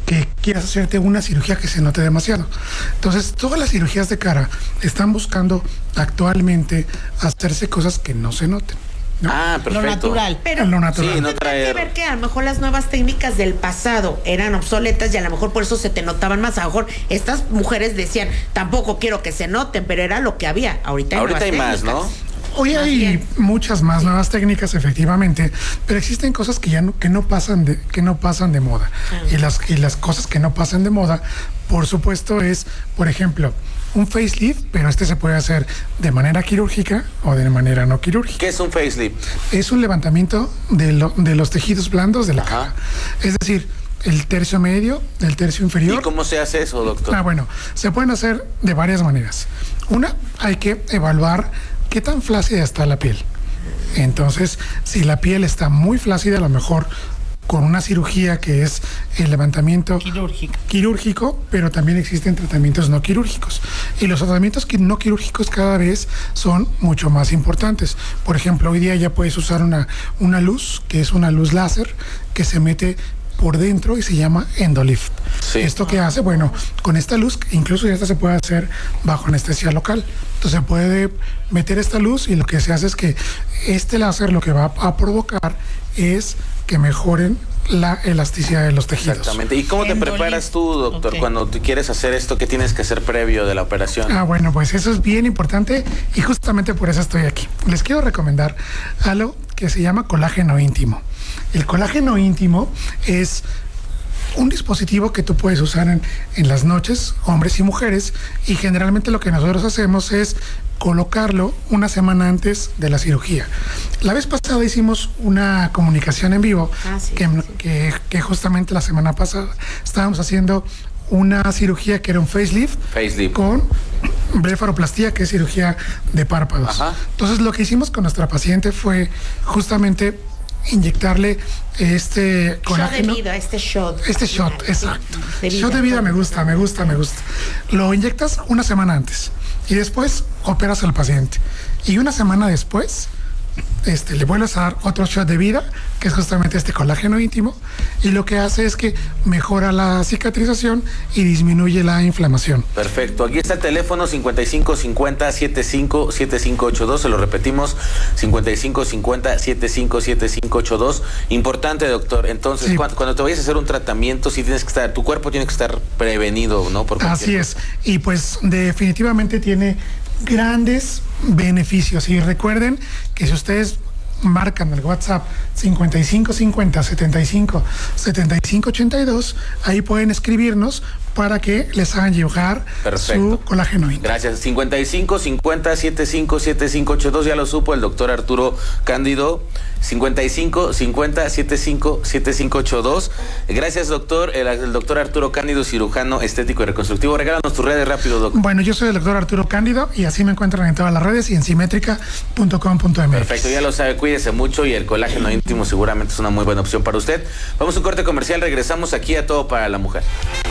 que quieras hacerte una cirugía que se note demasiado. Entonces, todas las cirugías de cara están buscando actualmente hacerse cosas que no se noten, ¿no? Perfecto. Lo natural. Pero Lo natural. Sí, no tendrá traer. que ver que a lo mejor las nuevas técnicas del pasado eran obsoletas y a lo mejor por eso se te notaban más. A lo mejor estas mujeres decían, tampoco quiero que se noten, pero era lo que había. Ahorita Hay más, ¿no? Hoy Más hay bien. muchas más nuevas técnicas, efectivamente, pero existen cosas que no pasan de moda. Y las cosas que no pasan de moda, por supuesto, es, por ejemplo, un facelift, pero se puede hacer de manera quirúrgica o de manera no quirúrgica. ¿Qué es un facelift? Es un levantamiento de los tejidos blandos de la cara. Es decir, el tercio medio, el tercio inferior. ¿Y cómo se hace eso, doctor? Bueno, se pueden hacer de varias maneras. Una, hay que evaluar qué tan flácida está la piel. Entonces, si la piel está muy flácida, a lo mejor con una cirugía que es el levantamiento quirúrgico, pero también existen tratamientos no quirúrgicos. Y los tratamientos no quirúrgicos cada vez son mucho más importantes. Por ejemplo, hoy día ya puedes usar una luz, que es una luz láser, que se mete por dentro y se llama Endolift. Sí. ¿Esto qué hace? Bueno, con esta luz, incluso ya se puede hacer bajo anestesia local. Entonces se puede meter esta luz y lo que se hace es que este láser lo que va a provocar es que mejoren la elasticidad de los tejidos. Exactamente. ¿Y cómo te preparas tú, doctor, cuando tú quieres hacer esto? ¿Qué tienes que hacer previo de la operación? Bueno, pues eso es bien importante y justamente por eso estoy aquí. Les quiero recomendar algo que se llama colágeno íntimo. El colágeno íntimo es un dispositivo que tú puedes usar en las noches, hombres y mujeres, y generalmente lo que nosotros hacemos es colocarlo una semana antes de la cirugía. La vez pasada hicimos una comunicación en vivo que justamente la semana pasada estábamos haciendo una cirugía que era un facelift. Con blefaroplastía, que es cirugía de párpados. Ajá. Entonces lo que hicimos con nuestra paciente fue justamente inyectarle este colágeno. shot. Exacto. De vida. Shot de vida me gusta. Lo inyectas una semana antes y después operas al paciente. Y una semana después le vuelves a dar otro shot de vida, que es justamente este colágeno íntimo, y lo que hace es que mejora la cicatrización y disminuye la inflamación. Perfecto. Aquí está el teléfono 5550-757582. Se lo repetimos, 5550-757582. Importante, doctor. Entonces, Sí. cuando te vayas a hacer un tratamiento, sí tienes que estar, tu cuerpo tiene que estar prevenido, ¿no? Así es. Y pues definitivamente tiene grandes beneficios. Y recuerden que si ustedes marcan el WhatsApp 5550-75-7582, ahí pueden escribirnos para que les hagan llegar su colágeno íntimo. Gracias. 5550-757582, ya lo supo el doctor Arturo Cándido. 5550-757582. Gracias, doctor. El doctor Arturo Cándido, cirujano estético y reconstructivo. Regálanos tus redes rápido, doctor. Bueno, yo soy el doctor Arturo Cándido y así me encuentran en todas las redes y en simétrica.com.mx. Perfecto, ya lo sabe, cuídese mucho y el colágeno íntimo seguramente es una muy buena opción para usted. Vamos a un corte comercial, regresamos aquí a Todo para la Mujer.